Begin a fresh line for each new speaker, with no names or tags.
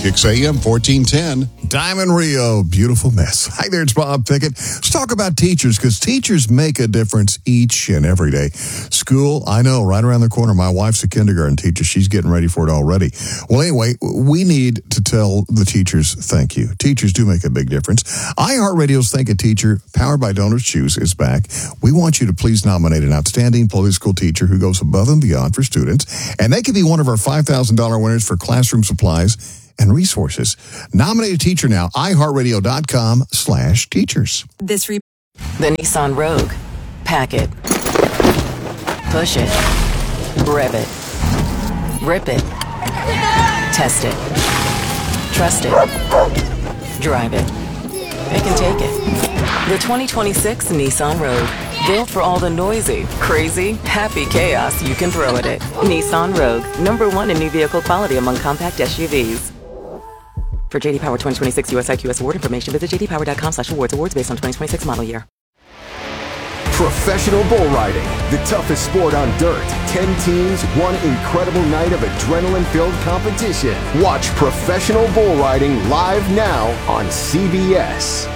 Kicks AM 1410.
Diamond Rio, beautiful mess. Hi there, it's Bob Pickett. Let's talk about teachers, because teachers make a difference each and every day. School, I know, right around the corner. My wife's a kindergarten teacher. She's getting ready for it already. Well, anyway, we need to tell the teachers thank you. Teachers do make a big difference. iHeartRadio's Thank a Teacher, powered by Donors Choose, is back. We want you to please nominate an outstanding public school teacher who goes above and beyond for students, and they could be one of our $5,000 winners for classroom supplies and resources. Nominate a teacher now, iHeartRadio.com/teachers.
The Nissan Rogue. Pack it. Push it. Rev it. Rip it. Test it. Trust it. Drive it. It can take it. The 2026 Nissan Rogue. Built for all the noisy, crazy, happy chaos you can throw at it. Nissan Rogue. #1 in new vehicle quality among compact SUVs. For J.D. Power 2026 US IQS award information, visit jdpower.com/awards. Awards based on 2026 model year.
Professional bull riding, the toughest sport on dirt. 10 teams, one incredible night of adrenaline-filled competition. Watch professional bull riding live now on CBS.